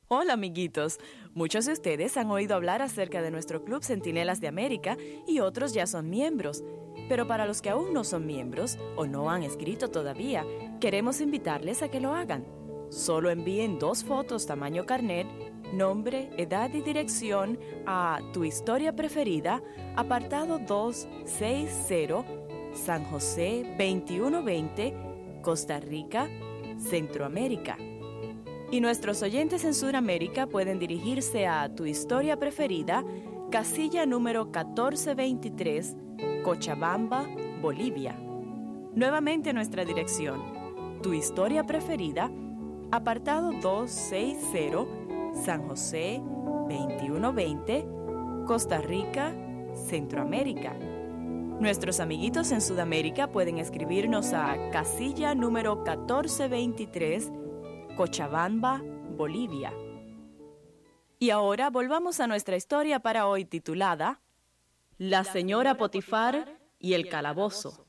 Hola, amiguitos. Muchos de ustedes han oído hablar acerca de nuestro Club Centinelas de América y otros ya son miembros. Pero para los que aún no son miembros o no han escrito todavía, queremos invitarles a que lo hagan. Solo envíen 2 fotos tamaño carnet, nombre, edad y dirección a Tu Historia Preferida, apartado 260, San José 2120, Costa Rica, Centroamérica. Y nuestros oyentes en Sudamérica pueden dirigirse a Tu Historia Preferida, casilla número 1423, Cochabamba, Bolivia. Nuevamente nuestra dirección: Tu Historia Preferida, apartado 260, San José 2120, Costa Rica, Centroamérica. Nuestros amiguitos en Sudamérica pueden escribirnos a casilla número 1423, Cochabamba, Bolivia. Y ahora volvamos a nuestra historia para hoy titulada La señora Potifar y el calabozo.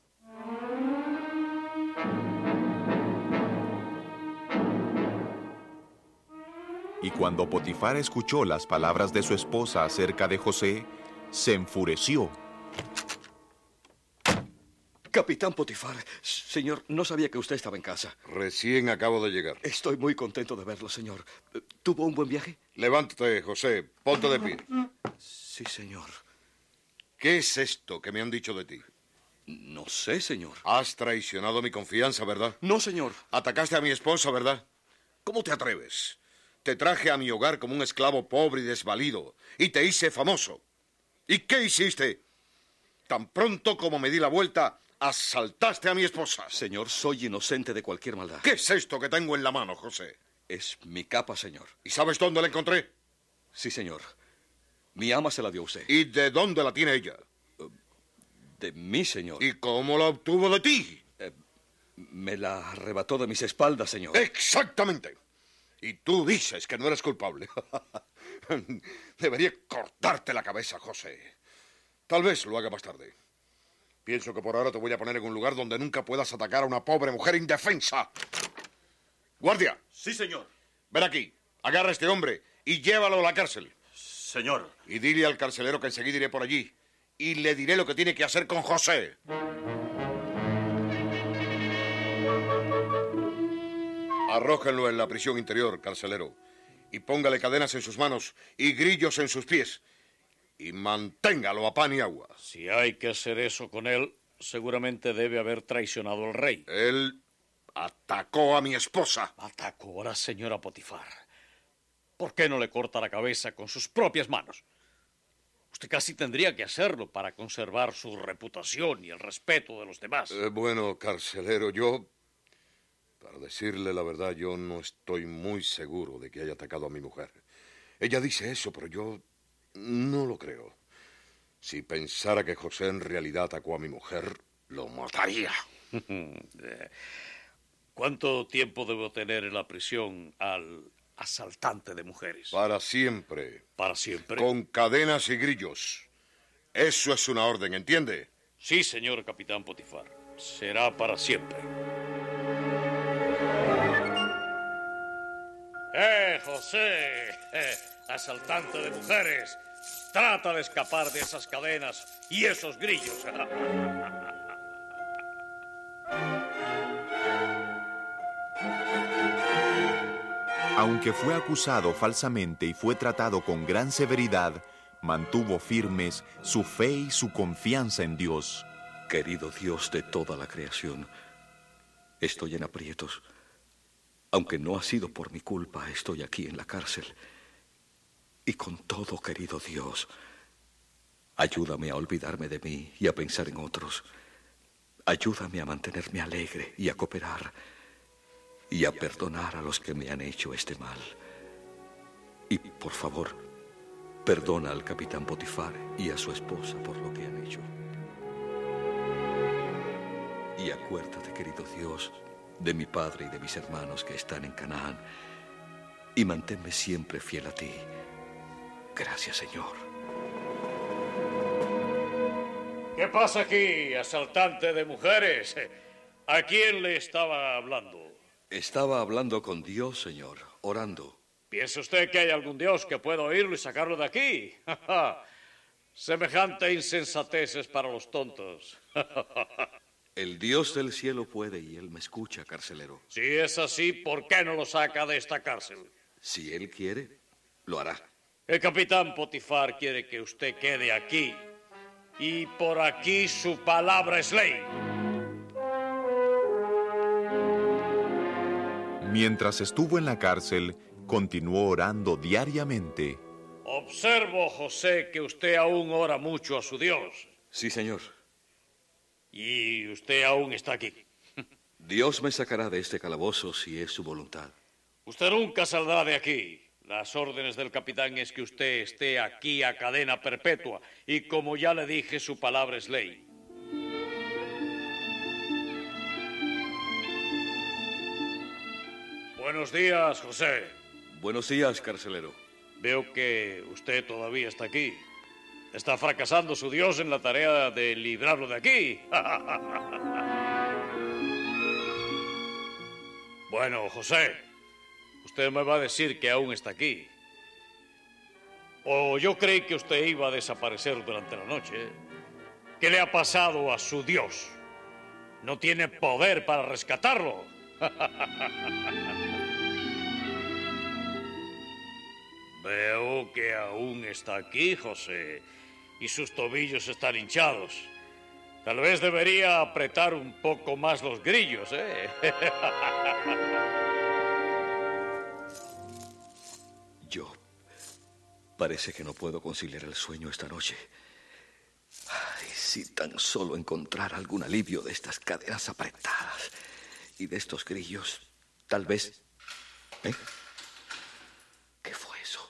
Y cuando Potifar escuchó las palabras de su esposa acerca de José, se enfureció. Capitán Potifar, señor, no sabía que usted estaba en casa. Recién acabo de llegar. Estoy muy contento de verlo, señor. ¿Tuvo un buen viaje? Levántate, José. Ponte de pie. Sí, señor. ¿Qué es esto que me han dicho de ti? No sé, señor. Has traicionado mi confianza, ¿verdad? No, señor. Atacaste a mi esposa, ¿verdad? ¿Cómo te atreves? Te traje a mi hogar como un esclavo pobre y desvalido, y te hice famoso. ¿Y qué hiciste? Tan pronto como me di la vuelta, asaltaste a mi esposa. Señor, soy inocente de cualquier maldad. ¿Qué es esto que tengo en la mano, José? Es mi capa, señor. ¿Y sabes dónde la encontré? Sí, señor. Mi ama se la dio a usted. ¿Y de dónde la tiene ella? De mí, señor. ¿Y cómo la obtuvo de ti? Me la arrebató de mis espaldas, señor. Exactamente. Y tú dices que no eres culpable. Debería cortarte la cabeza, José. Tal vez lo haga más tarde. Pienso que por ahora te voy a poner en un lugar donde nunca puedas atacar a una pobre mujer indefensa. ¡Guardia! Sí, señor. Ven aquí. Agarra a este hombre y llévalo a la cárcel. Señor. Y dile al carcelero que enseguida iré por allí. Y le diré lo que tiene que hacer con José. Arrójenlo en la prisión interior, carcelero. Y póngale cadenas en sus manos y grillos en sus pies. Y manténgalo a pan y agua. Si hay que hacer eso con él, seguramente debe haber traicionado al rey. Él atacó a mi esposa. Atacó a la señora Potifar. ¿Por qué no le corta la cabeza con sus propias manos? Usted casi tendría que hacerlo para conservar su reputación y el respeto de los demás. Bueno, carcelero, para decirle la verdad, yo no estoy muy seguro de que haya atacado a mi mujer. Ella dice eso, pero yo no lo creo. Si pensara que José en realidad atacó a mi mujer, lo mataría. ¿Cuánto tiempo debo tener en la prisión al asaltante de mujeres? Para siempre. ¿Para siempre? Con cadenas y grillos. Eso es una orden, ¿entiende? Sí, señor capitán Potifar. Será para siempre. José! Asaltante de mujeres. Trata de escapar de esas cadenas y esos grillos. Aunque fue acusado falsamente y fue tratado con gran severidad, mantuvo firmes su fe y su confianza en Dios. Querido Dios de toda la creación, estoy en aprietos. Aunque no ha sido por mi culpa, estoy aquí en la cárcel. Y con todo, querido Dios, ayúdame a olvidarme de mí y a pensar en otros. Ayúdame a mantenerme alegre y a cooperar y a perdonar a los que me han hecho este mal. Y, por favor, perdona al capitán Potifar y a su esposa por lo que han hecho. Y acuérdate, querido Dios, de mi padre y de mis hermanos que están en Canaán, y manténme siempre fiel a ti. Gracias, Señor. ¿Qué pasa aquí, asaltante de mujeres? ¿A quién le estaba hablando? Estaba hablando con Dios, Señor, orando. ¿Piensa usted que hay algún Dios que pueda oírlo y sacarlo de aquí? Semejante insensatez es para los tontos. El Dios del cielo puede y Él me escucha, carcelero. Si es así, ¿por qué no lo saca de esta cárcel? Si Él quiere, lo hará. El capitán Potifar quiere que usted quede aquí. Y por aquí su palabra es ley. Mientras estuvo en la cárcel, continuó orando diariamente. Observo, José, que usted aún ora mucho a su Dios. Sí, señor. Y usted aún está aquí. Dios me sacará de este calabozo si es su voluntad. Usted nunca saldrá de aquí. Las órdenes del capitán es que usted esté aquí a cadena perpetua. Y como ya le dije, su palabra es ley. Buenos días, José. Buenos días, carcelero. Veo que usted todavía está aquí. Está fracasando su Dios en la tarea de librarlo de aquí. Bueno, José, usted me va a decir que aún está aquí. O yo creí que usted iba a desaparecer durante la noche. ¿Qué le ha pasado a su Dios? ¿No tiene poder para rescatarlo? Veo que aún está aquí, José, y sus tobillos están hinchados. Tal vez debería apretar un poco más los grillos, ¿eh? Yo parece que no puedo conciliar el sueño esta noche. Ay, si tan solo encontrara algún alivio de estas cadenas apretadas y de estos grillos, tal vez... ¿Eh? ¿Qué fue eso?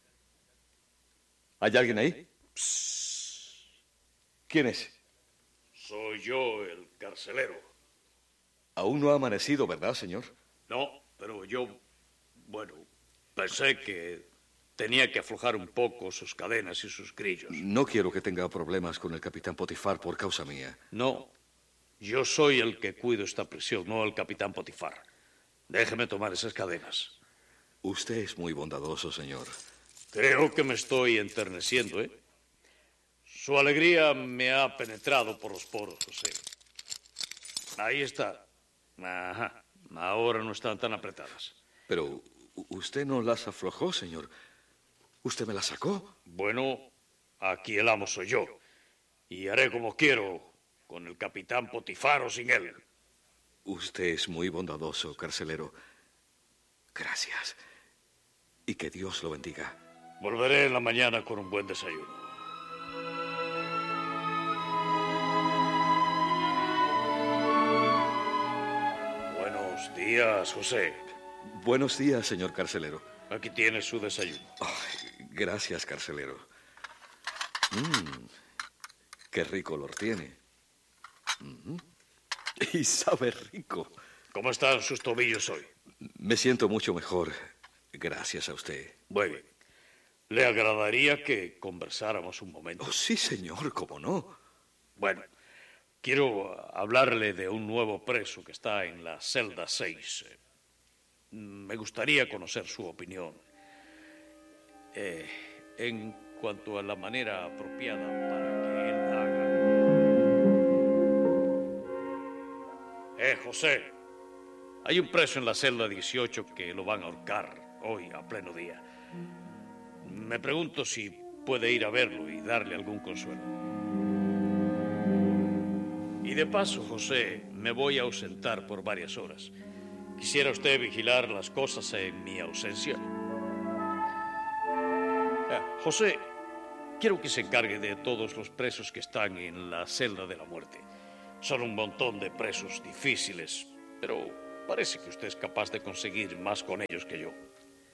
¿Hay alguien ahí? Psst. ¿Quién es? Soy yo, el carcelero. Aún no ha amanecido, ¿verdad, señor? No, pero yo, bueno, pensé que tenía que aflojar un poco sus cadenas y sus grillos. No quiero que tenga problemas con el capitán Potifar por causa mía. No, yo soy el que cuido esta prisión, no el capitán Potifar. Déjeme tomar esas cadenas. Usted es muy bondadoso, señor. Creo que me estoy enterneciendo, ¿eh? Su alegría me ha penetrado por los poros, José. Ahí está. Ajá. Ahora no están tan apretadas. Pero usted no las aflojó, señor. ¿Usted me las sacó? Bueno, aquí el amo soy yo. Y haré como quiero, con el capitán Potifar o sin él. Usted es muy bondadoso, carcelero. Gracias. Y que Dios lo bendiga. Volveré en la mañana con un buen desayuno. Buenos días, José. Buenos días, señor carcelero. Aquí tiene su desayuno. Ay, gracias, carcelero. Qué rico olor tiene. Y sabe rico. ¿Cómo están sus tobillos hoy? Me siento mucho mejor, gracias a usted. Muy bien. ¿Le agradaría que conversáramos un momento? Oh, sí, señor, cómo no. Bueno, quiero hablarle de un nuevo preso que está en la celda 6. Me gustaría conocer su opinión. En cuanto a la manera apropiada para que él haga. José, hay un preso en la celda 18 que lo van a ahorcar hoy a pleno día. Me pregunto si puede ir a verlo y darle algún consuelo. Y de paso, José, me voy a ausentar por varias horas. ¿Quisiera usted vigilar las cosas en mi ausencia? José, quiero que se encargue de todos los presos que están en la celda de la muerte. Son un montón de presos difíciles, pero parece que usted es capaz de conseguir más con ellos que yo.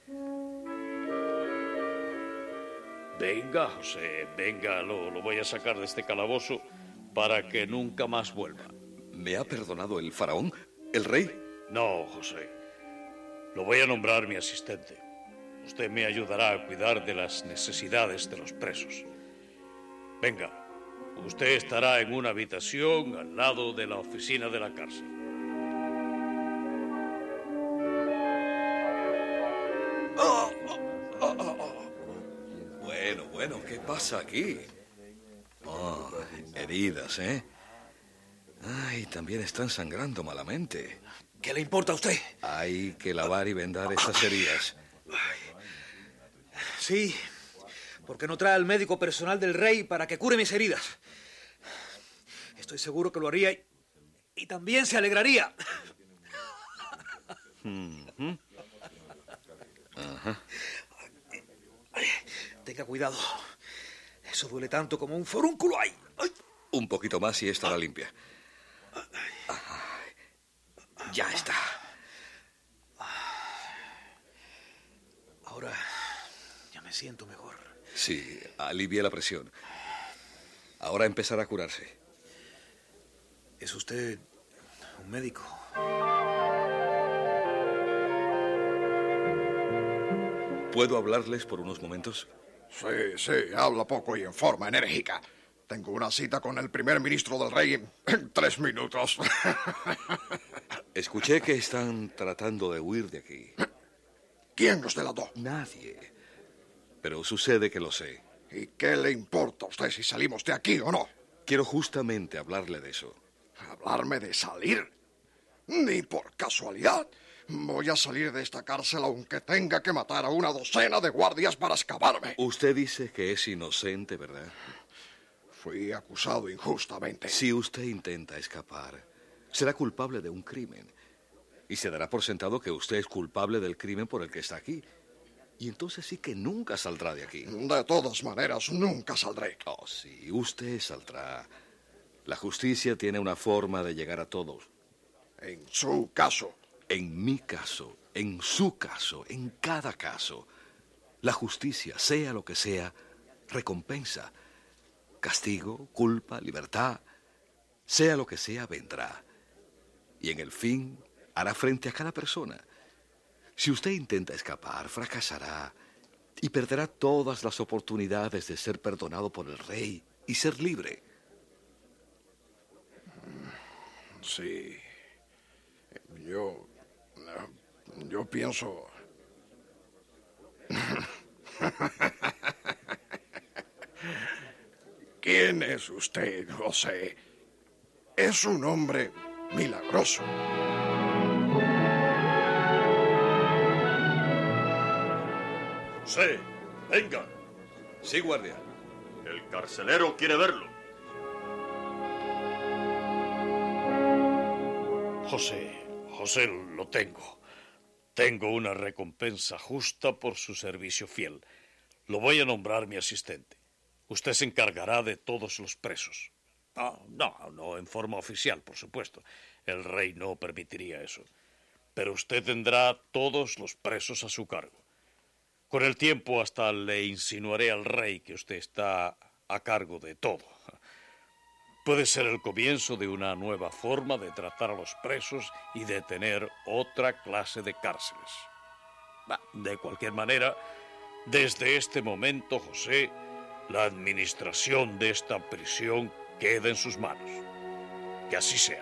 Venga, José, venga, lo voy a sacar de este calabozo para que nunca más vuelva. ¿Me ha perdonado el faraón, el rey? No, José. Lo voy a nombrar mi asistente. Usted me ayudará a cuidar de las necesidades de los presos. Venga, usted estará en una habitación al lado de la oficina de la cárcel. ¡Oh! Bueno, ¿qué pasa aquí? Oh, heridas, ¿eh? Ay, también están sangrando malamente. ¿Qué le importa a usted? Hay que lavar y vendar esas heridas. Sí, ¿por qué no trae al médico personal del rey para que cure mis heridas? Estoy seguro que lo haría y también se alegraría. Ajá. Tenga cuidado. Eso duele tanto como un forúnculo. ¡Ay! ¡Ay! Un poquito más y estará limpia. Ya está. Ahora ya me siento mejor. Sí, alivia la presión. Ahora empezará a curarse. ¿Es usted un médico? ¿Puedo hablarles por unos momentos? Sí, habla poco y en forma enérgica. Tengo una cita con el primer ministro del rey en 3 minutos. Escuché que están tratando de huir de aquí. ¿Quién los delató? Nadie. Pero sucede que lo sé. ¿Y qué le importa a usted si salimos de aquí o no? Quiero justamente hablarle de eso. ¿Hablarme de salir? Ni por casualidad. Voy a salir de esta cárcel aunque tenga que matar a una docena de guardias para escaparme. Usted dice que es inocente, ¿verdad? Fui acusado injustamente. Si usted intenta escapar, será culpable de un crimen. Y se dará por sentado que usted es culpable del crimen por el que está aquí. Y entonces sí que nunca saldrá de aquí. De todas maneras, nunca saldré. Oh, sí, usted saldrá. La justicia tiene una forma de llegar a todos. En su caso. En mi caso, en su caso, en cada caso, la justicia, sea lo que sea, recompensa. Castigo, culpa, libertad, sea lo que sea, vendrá. Y en el fin, hará frente a cada persona. Si usted intenta escapar, fracasará y perderá todas las oportunidades de ser perdonado por el rey y ser libre. Sí. Yo pienso... ¿Quién es usted, José? Es un hombre milagroso. José, venga. Sí, guardia. El carcelero quiere verlo. José, lo tengo. Tengo una recompensa justa por su servicio fiel. Lo voy a nombrar mi asistente. Usted se encargará de todos los presos. No en forma oficial, por supuesto. El rey no permitiría eso. Pero usted tendrá todos los presos a su cargo. Con el tiempo hasta le insinuaré al rey que usted está a cargo de todo. Puede ser el comienzo de una nueva forma de tratar a los presos y de tener otra clase de cárceles. De cualquier manera, desde este momento, José, la administración de esta prisión queda en sus manos. Que así sea.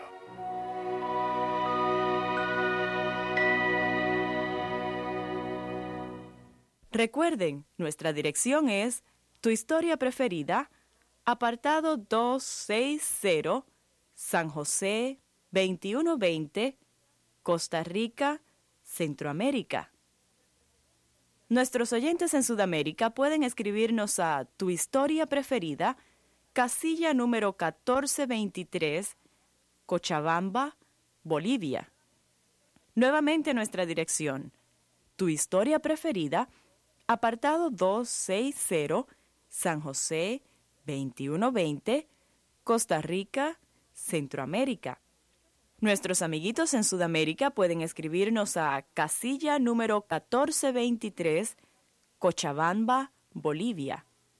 Recuerden, nuestra dirección es Tu Historia Preferida, apartado 260, San José, 2120, Costa Rica, Centroamérica. Nuestros oyentes en Sudamérica pueden escribirnos a Tu Historia Preferida, casilla número 1423, Cochabamba, Bolivia. Nuevamente nuestra dirección, Tu Historia Preferida, apartado 260, San José, 2120, Costa Rica, Centroamérica. Nuestros amiguitos en Sudamérica pueden escribirnos a casilla número 1423, Cochabamba, Bolivia.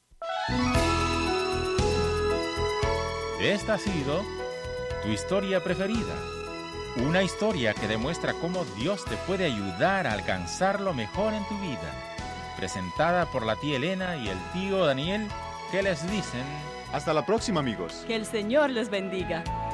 Esta ha sido Tu Historia Preferida. Una historia que demuestra cómo Dios te puede ayudar a alcanzar lo mejor en tu vida. Presentada por la tía Elena y el tío Daniel, que les dicen... Hasta la próxima, amigos. Que el Señor les bendiga.